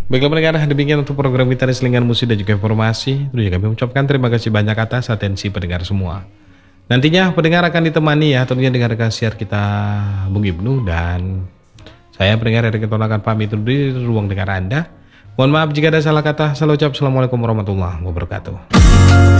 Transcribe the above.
Baiklah pendengar, demikian untuk program kita Selingan Musik dan juga informasi. Terus juga kami ucapkan terima kasih banyak atas atensi pendengar semua. Nantinya pendengar akan ditemani ya tentunya dengan rekan siar kita Bung Ibnu, dan saya pendengar dari Keton akan pamit dulu di ruang dengar Anda. Mohon maaf jika ada salah kata. Salam ucap, assalamualaikum warahmatullahi wabarakatuh.